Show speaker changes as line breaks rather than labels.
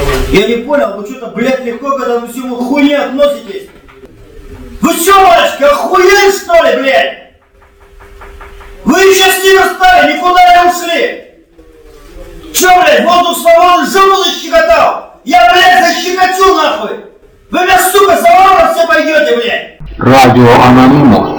Я не понял, вы что-то, блядь, легко к этому всему хуйне относитесь? Вы что, мальчики, охуели что ли, блядь? Вы еще с ними стали, никуда не ушли. Че, блядь, воздух свободы жопу защекотал? Я, блядь, защекочу нахуй. Вы меня, сука, за ворот все пойдете, блядь.
Радио Анонимус.